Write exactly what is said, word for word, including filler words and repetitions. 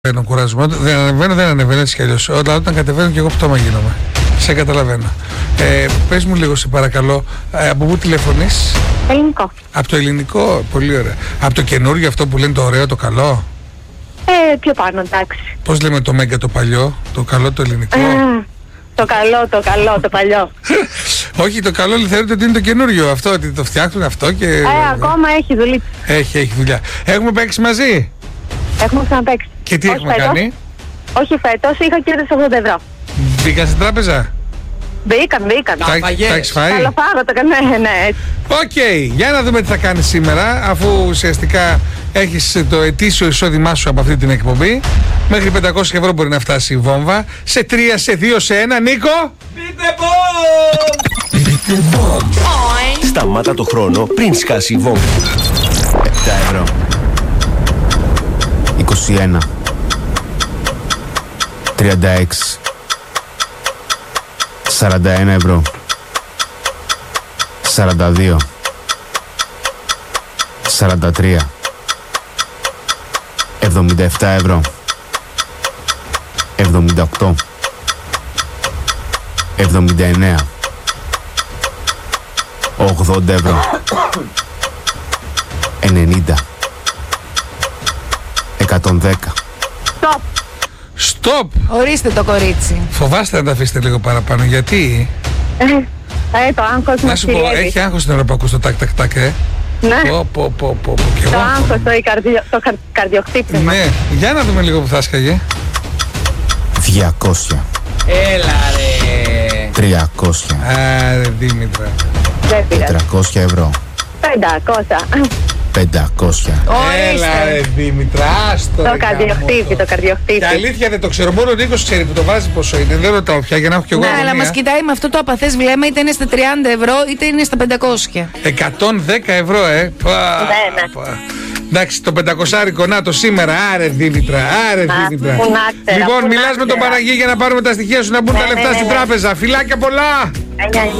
ανεβαίνω κουρασμό, δεν ανεβαίνω, δεν ανεβαίνω έτσι κι αλλιώς. Όταν, όταν κατεβαίνω και εγώ πτώμα γίνομαι. Σε καταλαβαίνω. Ε, πες μου λίγο, σε παρακαλώ, ε, από πού τηλεφωνείς? Ελληνικό. Από το ελληνικό, πολύ ωραία. Από το καινούργιο αυτό που λένε το ωραίο, το καλό. Ε, πιο πάνω, εντάξει. Πώς λέμε το μέγκα το παλιό, το καλό το ελληνικό? Ε, το καλό, το καλό, το παλιό. Όχι, το καλό θεωρείται ότι είναι το καινούργιο αυτό, ότι το φτιάχνουν αυτό και... Ε, ακόμα έχει δουλειά. Έχει, έχει δουλειά. Έχουμε παίξει μαζί. Έχουμε ξαναπαίξει. Και τι Όχι έχουμε φέτος. κάνει? Όχι φέτος, είχα κέρδιση ογδόντα ευρώ. Μπήκα στην τράπεζα. Μπήκαν, μπήκαν. Τα τα έχεις φάει? Καλοφάγω το κανένα, ναι, ναι, έτσι. Οκ, για να δούμε τι θα κάνεις σήμερα, αφού ουσιαστικά έχεις το ετήσιο εισόδημά σου από αυτή την εκπομπή. Μέχρι πεντακόσια ευρώ μπορεί να φτάσει η βόμβα. Σε τρία, σε δύο, σε ένα. Νίκο! Πείτε μπομ! Σταμάτα το χρόνο πριν σκάσει η βόμβα. επτά ευρώ. είκοσι ένα. τριάντα έξι. σαράντα ένα ευρώ. σαράντα δύο. σαράντα τρία. εβδομήντα επτά ευρώ. εβδομήντα οκτώ. εβδομήντα εννέα. ογδόντα ευρώ. ενενήντα. εκατόν δέκα. Stop. Στοπ! Ορίστε το κορίτσι. Φοβάστε να τα αφήσετε λίγο παραπάνω, γιατί? Ε, ε, το άγχος Να μας σου πω, κυριεύει. έχει άγχος την ώρα που ακούς το τάκ τάκ τάκ, ε. Ναι, Πω, πω, πω, πω, πω, και το εγώ. άγχος, το, η καρδιο, το καρ, καρδιοχτύπημα. Ναι, για να δούμε λίγο που θα σκαγε. διακόσια. Έλα ρε. τριακόσια. Άρε Δήμητρα. Δεν πειράζει. τετρακόσια ευρώ. πεντακόσια. πεντακόσια. Έλα ρε Δήμητρα, άστο. Το ρε καρδιοχτύπη, γαμώτο. το καρδιοχτύπη. Και αλήθεια δεν το ξέρω, μόνο ο Νίκος ξέρει που το βάζει πόσο είναι. Δεν ρωτάω πια για να έχω κι εγώ Ναι, αλλά αγωνία. μας κοιτάει με αυτό το απαθές βλέμμα, είτε είναι στα τριάντα ευρώ είτε είναι στα πεντακόσια. εκατόν δέκα ευρώ, ε. Πα, Ναι, ναι. πα. Εντάξει, το πεντακόσια να το σήμερα. Άρε Δήμητρα, άρε Δήμητρα. πού να ξέρα, Λοιπόν, πού να μιλάς με τον ξέρα. Παναγί για να πάρουμε τα στοιχεία σου να μπουν Ναι, τα λεφτά ναι, στην ναι. τράπεζα. Φιλάκια πολλά! Εννιά, εννιά.